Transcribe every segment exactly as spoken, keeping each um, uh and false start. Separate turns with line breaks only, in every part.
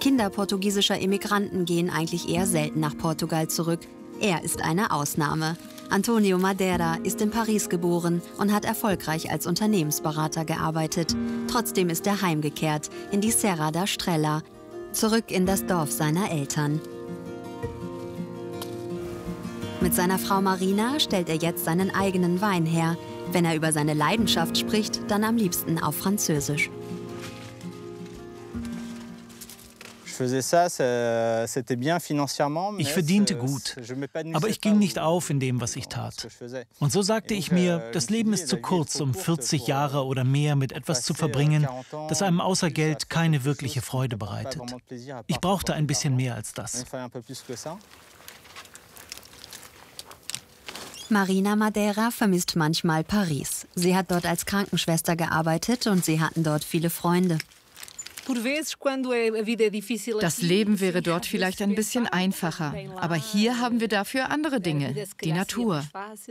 Kinder portugiesischer Immigranten gehen eigentlich eher selten nach Portugal zurück. Er ist eine Ausnahme. Antonio Madeira ist in Paris geboren und hat erfolgreich als Unternehmensberater gearbeitet. Trotzdem ist er heimgekehrt in die Serra da Estrela, zurück in das Dorf seiner Eltern. Mit seiner Frau Marina stellt er jetzt seinen eigenen Wein her. Wenn er über seine Leidenschaft spricht, dann am liebsten auf Französisch.
Ich verdiente gut, aber ich ging nicht auf in dem, was ich tat. Und so sagte ich mir, das Leben ist zu kurz, um vierzig Jahre oder mehr mit etwas zu verbringen, das einem außer Geld keine wirkliche Freude bereitet. Ich brauchte ein bisschen mehr als das.
Marina Madeira vermisst manchmal Paris. Sie hat dort als Krankenschwester gearbeitet und sie hatten dort viele Freunde.
Das Leben wäre dort vielleicht ein bisschen einfacher, aber hier haben wir dafür andere Dinge, die Natur.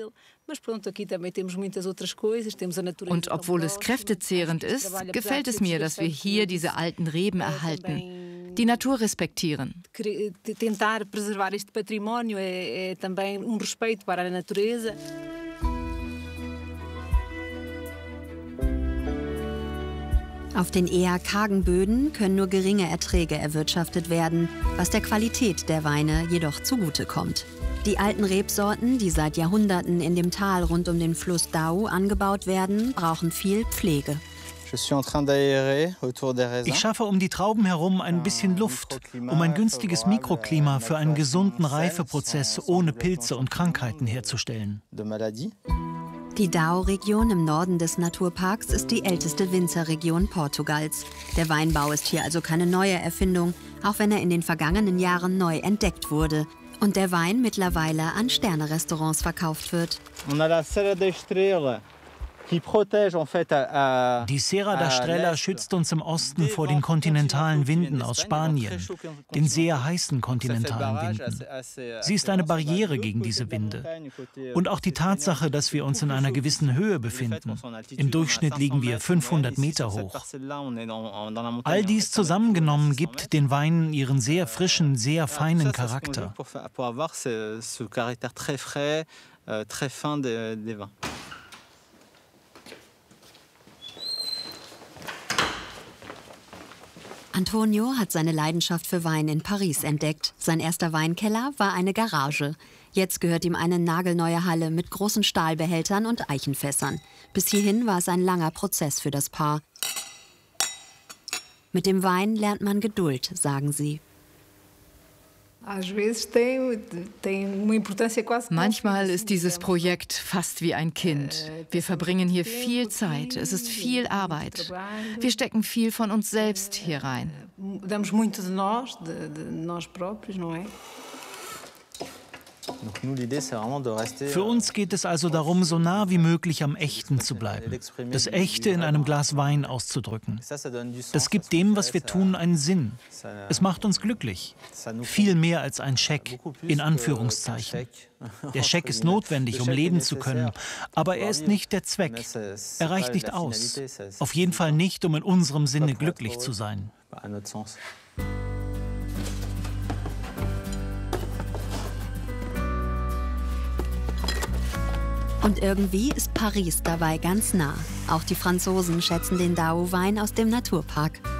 Und obwohl es kräftezehrend ist, gefällt es mir, dass wir hier diese alten Reben erhalten, die Natur respektieren.
Auf den eher kargen Böden können nur geringe Erträge erwirtschaftet werden, was der Qualität der Weine jedoch zugutekommt. Die alten Rebsorten, die seit Jahrhunderten in dem Tal rund um den Fluss Douro angebaut werden, brauchen viel Pflege.
Ich schaffe um die Trauben herum ein bisschen Luft, um ein günstiges Mikroklima für einen gesunden Reifeprozess ohne Pilze und Krankheiten herzustellen.
Die Douro-Region im Norden des Naturparks ist die älteste Winzerregion Portugals. Der Weinbau ist hier also keine neue Erfindung, auch wenn er in den vergangenen Jahren neu entdeckt wurde und der Wein mittlerweile an Sterne-Restaurants verkauft wird.
Die Serra da Estrela schützt uns im Osten vor den kontinentalen Winden aus Spanien, den sehr heißen kontinentalen Winden. Sie ist eine Barriere gegen diese Winde. Und auch die Tatsache, dass wir uns in einer gewissen Höhe befinden. Im Durchschnitt liegen wir fünfhundert Meter hoch. All dies zusammengenommen gibt den Weinen ihren sehr frischen, sehr feinen Charakter.
Antonio hat seine Leidenschaft für Wein in Paris entdeckt. Sein erster Weinkeller war eine Garage. Jetzt gehört ihm eine nagelneue Halle mit großen Stahlbehältern und Eichenfässern. Bis hierhin war es ein langer Prozess für das Paar. Mit dem Wein lernt man Geduld, sagen sie.
Manchmal ist dieses Projekt fast wie ein Kind. Wir verbringen hier viel Zeit, es ist viel Arbeit. Wir stecken viel von uns selbst hier rein.
Für uns geht es also darum, so nah wie möglich am Echten zu bleiben, das Echte in einem Glas Wein auszudrücken. Das gibt dem, was wir tun, einen Sinn. Es macht uns glücklich. Viel mehr als ein Scheck, in Anführungszeichen. Der Scheck ist notwendig, um leben zu können, aber er ist nicht der Zweck. Er reicht nicht aus. Auf jeden Fall nicht, um in unserem Sinne glücklich zu sein.
Und irgendwie ist Paris dabei ganz nah. Auch die Franzosen schätzen den Douro-Wein aus dem Naturpark.